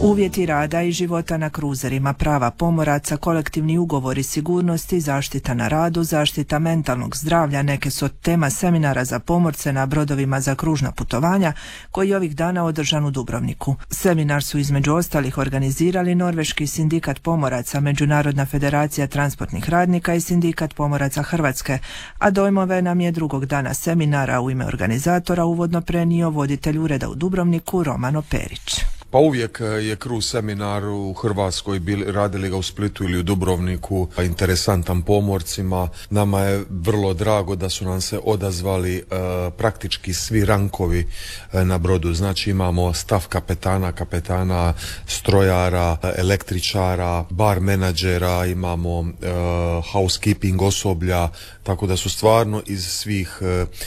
Uvjeti rada i života na kruzerima, prava pomoraca, kolektivni ugovori sigurnosti, zaštita na radu, zaštita mentalnog zdravlja neke su od tema seminara za pomorce na brodovima za kružna putovanja koji je ovih dana održan u Dubrovniku. Seminar su između ostalih organizirali Norveški sindikat pomoraca, Međunarodna federacija transportnih radnika i Sindikat pomoraca Hrvatske, a dojmove nam je drugog dana seminara u ime organizatora uvodno prenio voditelj ureda u Dubrovniku Romano Perić. Pa uvijek je cruise seminar u Hrvatskoj, radili ga u Splitu ili u Dubrovniku, interesantan pomorcima. Nama je vrlo drago da su nam se odazvali praktički svi rankovi na brodu. Znači imamo stav kapetana, strojara, električara, bar menadžera, imamo housekeeping osoblja, tako da su stvarno iz svih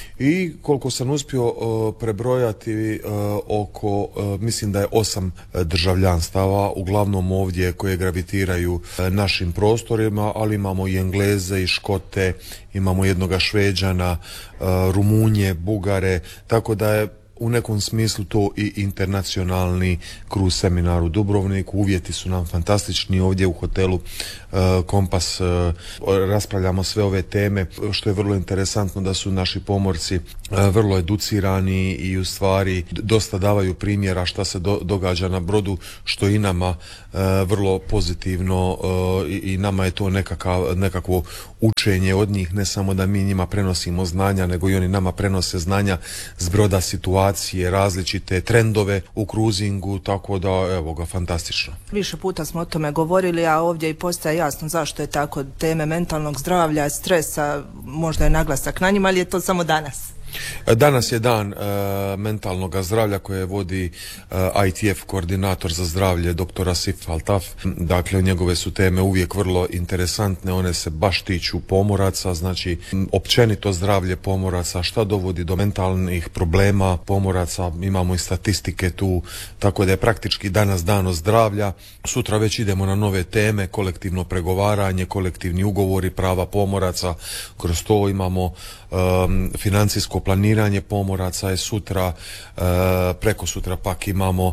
i koliko sam uspio prebrojati oko, mislim da je 8 državljanstava, uglavnom ovdje koje gravitiraju našim prostorima, ali imamo i Engleze i Škote, imamo jednoga Šveđana, Rumunje, Bugare, tako da je u nekom smislu to i internacionalni cruise seminar u Dubrovniku. Uvjeti su nam fantastični ovdje u hotelu Kompas. Raspravljamo sve ove teme, što je vrlo interesantno da su naši pomorci vrlo educirani i u stvari dosta davaju primjera šta se događa na brodu, što i nama vrlo pozitivno i nama je to nekakvo učenje od njih, ne samo da mi njima prenosimo znanja, nego i oni nama prenose znanja s broda, situacije, različite trendove u cruisingu, tako da evo ga, fantastično. Više puta smo o tome govorili, a ovdje i postaje jasno zašto je tako. Teme mentalnog zdravlja, stresa, možda je naglasak na njima, ali je to samo danas. Danas je dan mentalnog zdravlja koje vodi ITF koordinator za zdravlje dr. Asif Altaf. Dakle, njegove su teme uvijek vrlo interesantne, one se baš tiču pomoraca, znači općenito zdravlje pomoraca, šta dovodi do mentalnih problema pomoraca, imamo i statistike tu, tako da je praktički danas dan zdravlja. Sutra već idemo na nove teme, kolektivno pregovaranje, kolektivni ugovori, prava pomoraca, kroz to imamo financijsko planiranje pomoraca je sutra, preko sutra pak imamo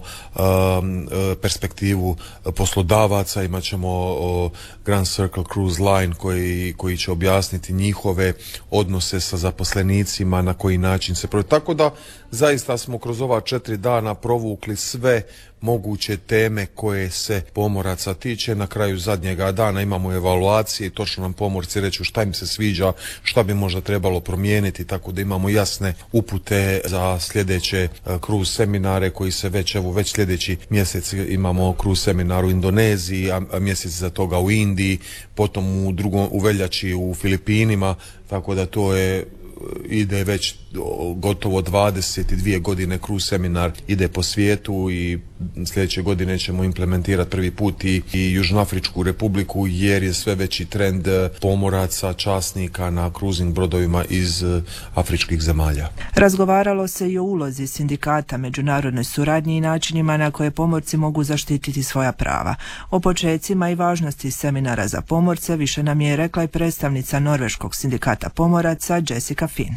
perspektivu poslodavaca, imat ćemo Grand Circle Cruise Line koji će objasniti njihove odnose sa zaposlenicima, na koji način se provodi. Tako da zaista smo kroz ova 4 dana provukli sve moguće teme koje se pomoraca tiče. Na kraju zadnjega dana imamo evaluacije i točno nam pomorci reću šta im se sviđa, šta bi možda trebalo promijeniti, tako da imamo jasne upute za sljedeće cruise seminare koji se već sljedeći mjesec imamo cruise seminar u Indoneziji, a mjesec za toga u Indiji, potom u veljači u Filipinima, tako da to ide već gotovo 22 godine cruise seminar ide po svijetu i sljedeće godine ćemo implementirati prvi put i Južnoafričku republiku, jer je sve veći trend pomoraca, časnika na cruising brodovima iz afričkih zemalja. Razgovaralo se i o ulozi sindikata, međunarodnoj suradnji i načinima na koje pomorci mogu zaštititi svoja prava. O počecima i važnosti seminara za pomorce više nam je rekla i predstavnica Norveškog sindikata pomoraca Jessica Finn.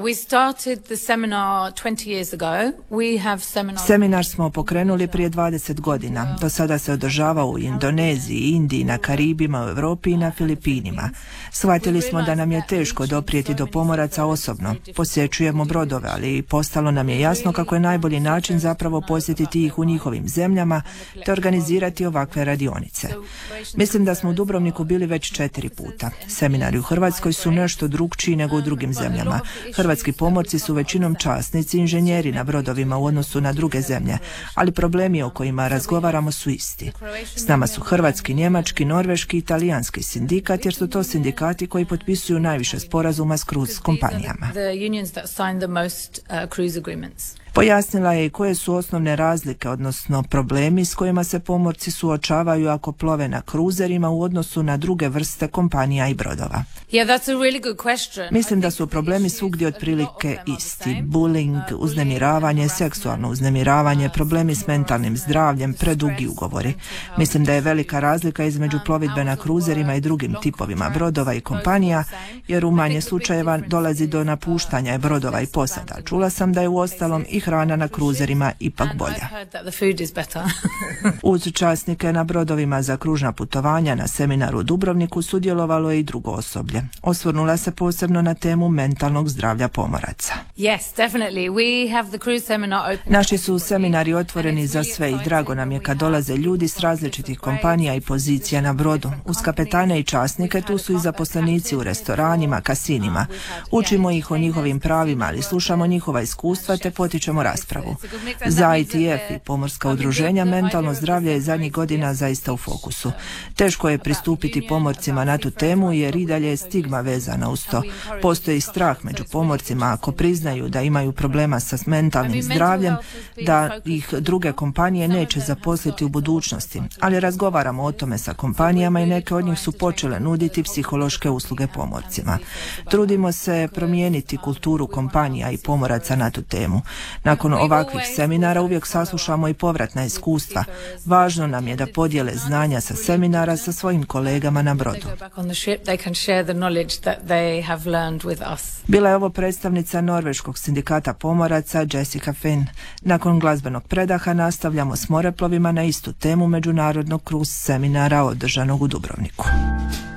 Seminar smo pokrenuli prije 20 godina. Do sada se održavao u Indoneziji, Indiji, na Karibima, u Europi i na Filipinima. Shvatili smo da nam je teško doprijeti do pomoraca osobno. Posjećujemo brodove, ali postalo nam je jasno kako je najbolji način zapravo posjetiti ih u njihovim zemljama te organizirati ovakve radionice. Mislim da smo u Dubrovniku bili već 4 puta. Seminari u Hrvatskoj su nešto drukčiji nego u drugim zemljama. Hrvatski pomorci su većinom časnici i inženjeri na brodovima u odnosu na druge zemlje, ali problemi o kojima razgovaramo su isti. S nama su hrvatski, njemački, norveški i talijanski sindikat, jer su to sindikati koji potpisuju najviše sporazuma s cruise kompanijama. Pojasnila je i koje su osnovne razlike, odnosno problemi s kojima se pomorci suočavaju ako plove na kruzerima u odnosu na druge vrste kompanija i brodova. Mislim da su problemi svugdje otprilike isti. Bullying, uznemiravanje, seksualno uznemiravanje, problemi s mentalnim zdravljem, predugi ugovori. Mislim da je velika razlika između plovidbe na kruzerima i drugim tipovima brodova i kompanija, jer u manje slučajeva dolazi do napuštanja brodova i posada. Čula sam da je uostalom i hrana na kruzerima ipak bolja. Uz časnike na brodovima za kružna putovanja na seminaru u Dubrovniku sudjelovalo je i drugo osoblje. Osvrnula se posebno na temu mentalnog zdravlja pomoraca. Naši su seminari otvoreni za sve i drago nam je kad dolaze ljudi s različitih kompanija i pozicija na brodu. Uz kapetane i časnike tu su i zaposlenici u restoranima, kasinima. Učimo ih o njihovim pravima, ali slušamo njihova iskustva te potičemo raspravu. Za ITF i pomorska udruženja mentalno zdravlje je zadnjih godina zaista u fokusu. Teško je pristupiti pomorcima na tu temu jer i dalje je stigma vezana uz to. Postoji strah među pomorcima ako priznaju da imaju problema sa mentalnim zdravljem, da ih druge kompanije neće zaposliti u budućnosti, ali razgovaramo o tome sa kompanijama i neke od njih su počele nuditi psihološke usluge pomorcima. Trudimo se promijeniti kulturu kompanija i pomoraca na tu temu. Nakon ovakvih seminara uvijek saslušamo i povratna iskustva. Važno nam je da podijele znanja sa seminara sa svojim kolegama na brodu. Bila je ovo predstavnica Norveškog sindikata pomoraca Jessica Finn. Nakon glazbenog predaha nastavljamo s moreplovima na istu temu međunarodnog kruz seminara održanog u Dubrovniku.